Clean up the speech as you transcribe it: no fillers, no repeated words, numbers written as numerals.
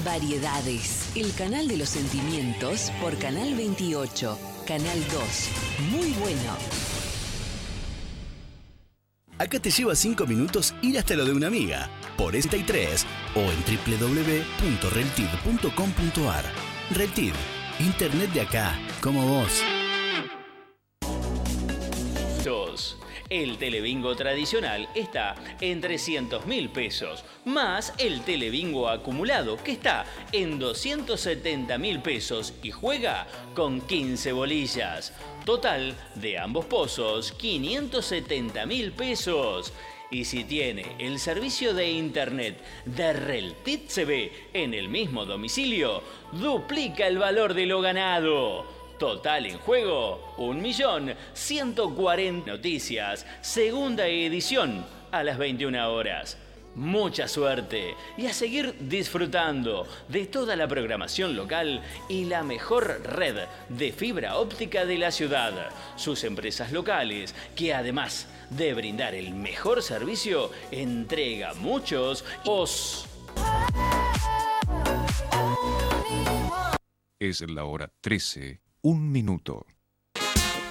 Variedades, el canal de los sentimientos por Canal 28, Canal 2. Muy bueno. Acá te lleva 5 minutos ir hasta lo de una amiga, por 63 o en www.reltid.com.ar. Reltid, internet de acá, como vos. El telebingo tradicional está en 300.000 pesos, más el telebingo acumulado que está en 270.000 pesos y juega con 15 bolillas. Total de ambos pozos, 570.000 pesos. Y si tiene el servicio de internet de Reltid CB en el mismo domicilio, duplica el valor de lo ganado. Total en juego, 1.140.000. Noticias, segunda edición, a las 21 horas. Mucha suerte y a seguir disfrutando de toda la programación local y la mejor red de fibra óptica de la ciudad. Sus empresas locales, que además de brindar el mejor servicio, entrega muchos. Es la hora 13, 1 minuto.